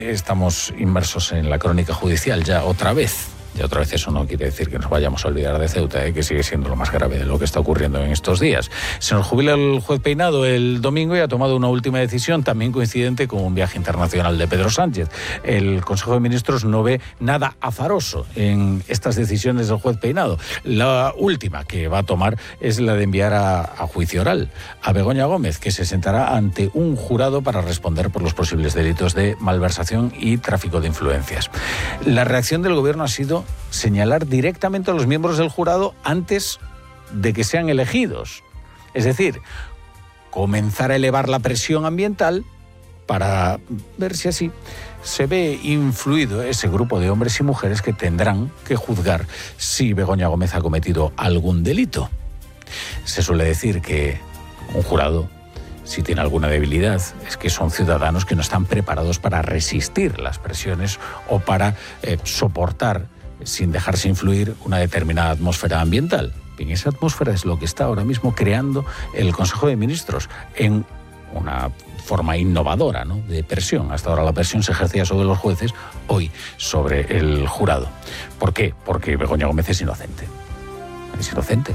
Estamos inmersos en la crónica judicial ya otra vez. Y otra vez eso no quiere decir que nos vayamos a olvidar de Ceuta, que sigue siendo lo más grave de lo que está ocurriendo en estos días. Se nos jubila el juez Peinado el domingo y ha tomado una última decisión, también coincidente con un viaje internacional de Pedro Sánchez. El Consejo de Ministros no ve nada azaroso en estas decisiones del juez Peinado. La última que va a tomar es la de enviar a juicio oral a Begoña Gómez, que se sentará ante un jurado para responder por los posibles delitos de malversación y tráfico de influencias. La reacción del Gobierno ha sido señalar directamente a los miembros del jurado antes de que sean elegidos. Es decir, comenzar a elevar la presión ambiental para ver si así se ve influido ese grupo de hombres y mujeres que tendrán que juzgar si Begoña Gómez ha cometido algún delito. Se suele decir que un jurado, si tiene alguna debilidad, es que son ciudadanos que no están preparados para resistir las presiones o para soportar sin dejarse influir una determinada atmósfera ambiental. Bien, esa atmósfera es lo que está ahora mismo creando el Consejo de Ministros en una forma innovadora, ¿no?, de presión. Hasta ahora la presión se ejercía sobre los jueces, hoy sobre el jurado. ¿Por qué? Porque Begoña Gómez es inocente. Es inocente.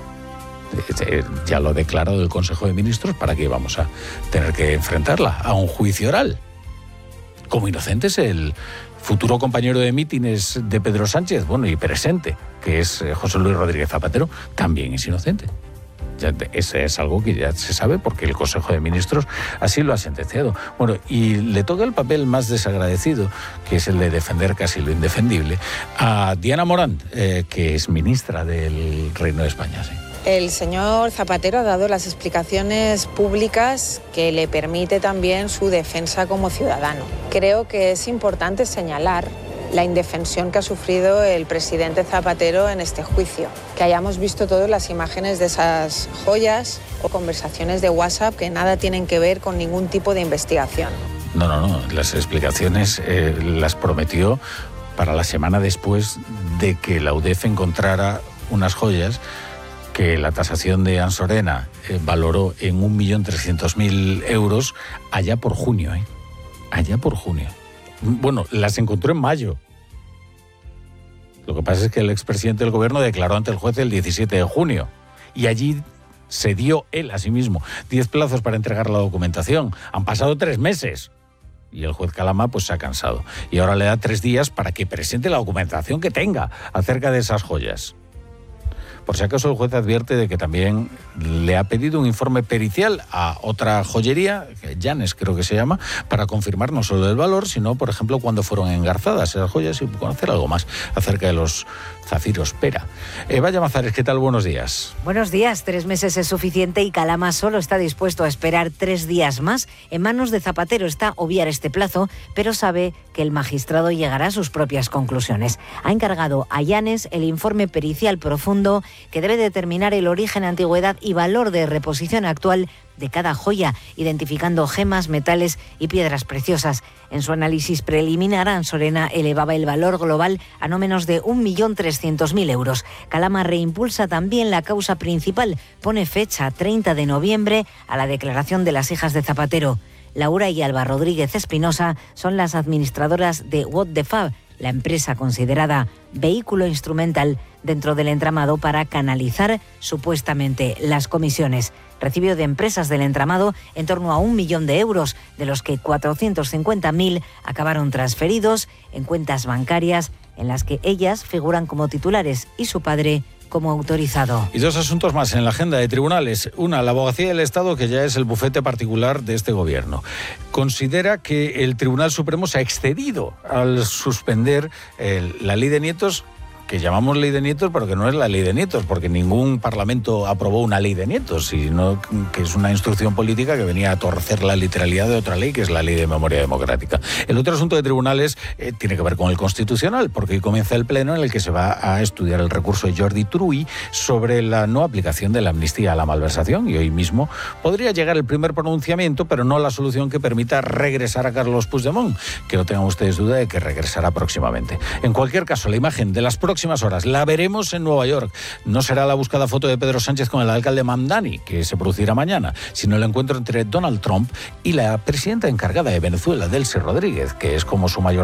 Ya lo ha declarado el Consejo de Ministros. ¿Para qué vamos a tener que enfrentarla a un juicio oral? Como inocente es el futuro compañero de mítines de Pedro Sánchez, bueno, y presente, que es José Luis Rodríguez Zapatero, también es inocente. Ese es algo que ya se sabe porque el Consejo de Ministros así lo ha sentenciado. Bueno, y le toca el papel más desagradecido, que es el de defender casi lo indefendible, a Diana Morant, que es ministra del Reino de España. Sí. El señor Zapatero ha dado las explicaciones públicas que le permite también su defensa como ciudadano. Creo que es importante señalar la indefensión que ha sufrido el presidente Zapatero en este juicio. Que hayamos visto todas las imágenes de esas joyas o conversaciones de WhatsApp que nada tienen que ver con ningún tipo de investigación. No. Las explicaciones las prometió para la semana después de que la UDEF encontrara unas joyas que la tasación de Ansorena valoró en 1.300.000 euros allá por junio. Allá por junio. Bueno, las encontró en mayo. Lo que pasa es que el expresidente del Gobierno declaró ante el juez el 17 de junio. Y allí se dio él a sí mismo 10 plazos para entregar la documentación. Han pasado 3 meses. Y el juez Calama pues se ha cansado. Y ahora le da 3 días para que presente la documentación que tenga acerca de esas joyas. Por si acaso, el juez advierte de que también le ha pedido un informe pericial a otra joyería, Llanes creo que se llama, para confirmar no solo el valor, sino, por ejemplo, cuándo fueron engarzadas esas joyas y conocer algo más acerca de los zafiros Pera. Eva Llamazares, ¿qué tal? Buenos días. Buenos días. 3 meses es suficiente y Calama solo está dispuesto a esperar 3 días más. En manos de Zapatero está obviar este plazo, pero sabe que el magistrado llegará a sus propias conclusiones. Ha encargado a Llanes el informe pericial profundo que debe determinar el origen, antigüedad y valor de reposición actual de cada joya, identificando gemas, metales y piedras preciosas. En su análisis preliminar, Ansorena elevaba el valor global a no menos de 1.300.000 euros. Calama reimpulsa también la causa principal. Pone fecha 30 de noviembre a la declaración de las hijas de Zapatero. Laura y Alba Rodríguez Espinosa son las administradoras de What the Fab, la empresa considerada vehículo instrumental dentro del entramado para canalizar supuestamente las comisiones. Recibió de empresas del entramado en torno a 1 millón de euros, de los que 450.000 acabaron transferidos en cuentas bancarias en las que ellas figuran como titulares y su padre como autorizado. Y 2 asuntos más en la agenda de tribunales. Una, la Abogacía del Estado, que ya es el bufete particular de este gobierno, considera que el Tribunal Supremo se ha excedido al suspender la ley de nietos, que llamamos ley de nietos, pero que no es la ley de nietos, porque ningún parlamento aprobó una ley de nietos, sino que es una instrucción política que venía a torcer la literalidad de otra ley, que es la Ley de Memoria Democrática. El otro asunto de tribunales tiene que ver con el Constitucional, porque hoy comienza el pleno en el que se va a estudiar el recurso de Jordi Turull sobre la no aplicación de la amnistía a la malversación, y hoy mismo podría llegar el primer pronunciamiento, pero no la solución que permita regresar a Carlos Puigdemont, que no tengan ustedes duda de que regresará próximamente. En cualquier caso, la imagen de las próximas horas la veremos en Nueva York. No será la buscada foto de Pedro Sánchez con el alcalde Mamdani, que se producirá mañana, sino el encuentro entre Donald Trump y la presidenta encargada de Venezuela, Delcy Rodríguez, que es como su mayor